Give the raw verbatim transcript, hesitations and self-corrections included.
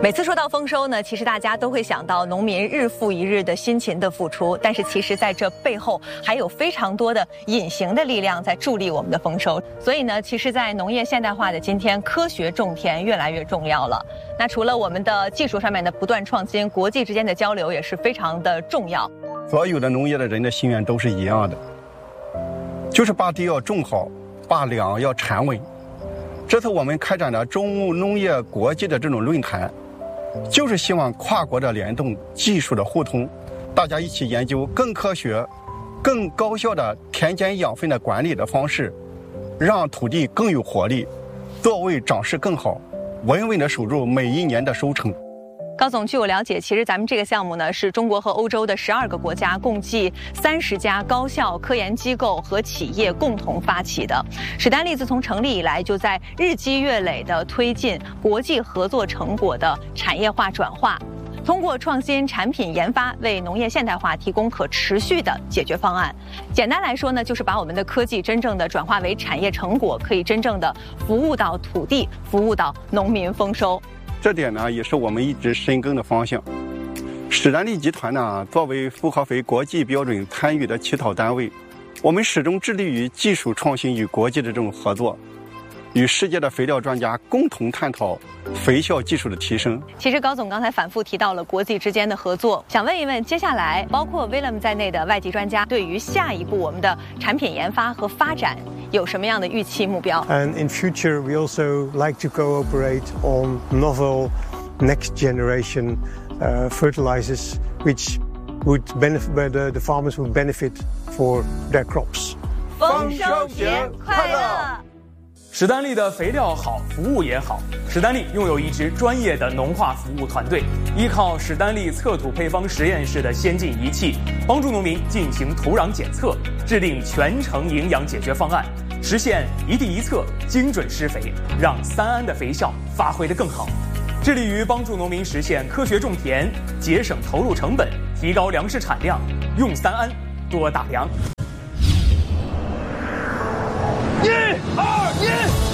每次说到丰收呢，其实大家都会想到农民日复一日的辛勤的付出，但是其实在这背后还有非常多的隐形的力量在助力我们的丰收。所以呢，其实在农业现代化的今天，科学种田越来越重要了。那除了我们的技术上面的不断创新，国际之间的交流也是非常的重要。 所有的农业的人的心愿都是一样的，就是把地要种好，把粮要产稳。这次我们开展的中农业国际的这种论坛，就是希望跨国的联动、技术的互通，大家一起研究更科学、更高效的田间养分的管理的方式，让土地更有活力，作物长势更好，稳稳地守住每一年的收成。 高总，据我了解，其实咱们这个项目呢，是中国和欧洲的十二个国家共计三十家高校、科研机构和企业共同发起的。史丹利自从成立以来，就在日积月累地推进国际合作成果的产业化转化，通过创新产品研发，为农业现代化提供可持续的解决方案。简单来说呢，就是把我们的科技真正的转化为产业成果，可以真正的服务到土地，服务到农民丰收。 这点呢，也是我们一直深耕的方向。史丹利集团呢，作为复合肥国际标准参与的起草单位，我们始终致力于技术创新与国际的这种合作，与世界的肥料专家共同探讨肥效技术的提升。 其实高总刚才反复提到了国际之间的合作，想问一问，接下来包括 Willem 在内的外籍专家对于下一步我们的产品研发和发展有什么样的预期目标？ And in future, we also like to cooperate on novel next generation uh, fertilizers, which would benefit, where the, the farmers would benefit for their crops. 丰收节快乐！ 史丹利的肥料好，服务也好。史丹利拥有一支专业的农化服务团队，依靠史丹利测土配方实验室的先进仪器，帮助农民进行土壤检测，制定全程营养解决方案，实现一地一测、精准施肥，让三安的肥效发挥得更好。致力于帮助农民实现科学种田，节省投入成本，提高粮食产量，用三安多打粮。 一二一。